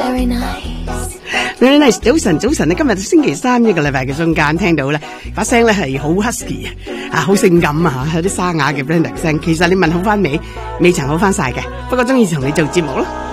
Very nice. Very nice. 早晨，你今日星期三一個禮拜嘅中間聽到咧，把聲咧係好 husky 啊，好性感啊，有啲沙啞嘅 Brenda 聲。其實你問好翻未？未曾好翻晒嘅，不過中意同你做節目咯。